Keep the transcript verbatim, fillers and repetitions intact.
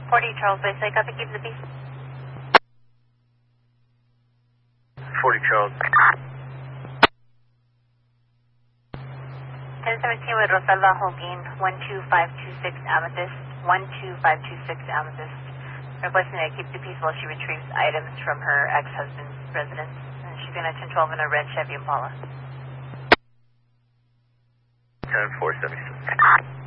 forty Charles Bay, say copy, keep the peace. forty Charles. ten seventeen with Rosalba Holguin, one two five two six Amethyst, one two five two six Amethyst. Requesting that I keep the peace while she retrieves items from her ex-husband's residence. And she's in a ten twelve in a red Chevy Impala. ten four seventy-six.